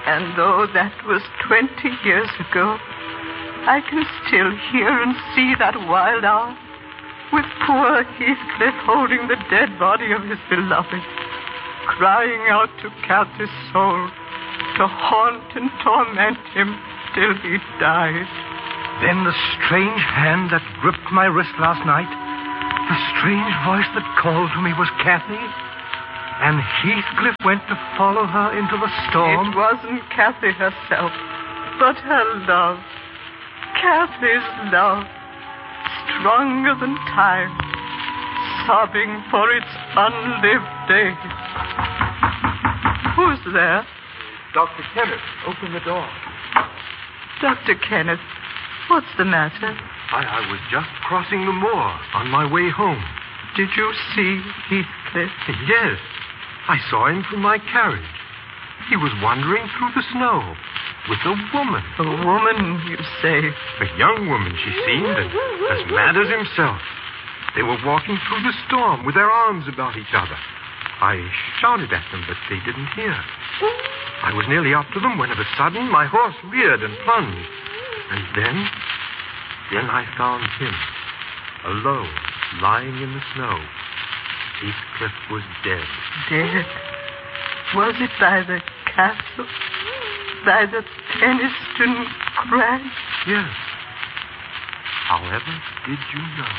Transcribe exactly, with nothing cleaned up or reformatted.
And though that was twenty years ago, I can still hear and see that wild hour, with poor Heathcliff holding the dead body of his beloved, crying out to Cathy's soul to haunt and torment him till he died. Then the strange hand that gripped my wrist last night, the strange voice that called to me was Cathy, and Heathcliff went to follow her into the storm. It wasn't Cathy herself, but her love. Cathy's love, stronger than time, sobbing for its unlived days. Who's there? Doctor Kenneth, open the door. Doctor Kenneth, what's the matter? I, I was just crossing the moor on my way home. Did you see Heathcliff? Yes, I saw him from my carriage. He was wandering through the snow with a woman. A woman, you say? A young woman, she seemed, and as mad as himself. They were walking through the storm with their arms about each other. I shouted at them, but they didn't hear. I was nearly up to them when of a sudden my horse reared and plunged. And then, then I found him, alone, lying in the snow. Heathcliff was dead. Dead? Was it by the castle? By the Penistone Crag? Yes. However did you know?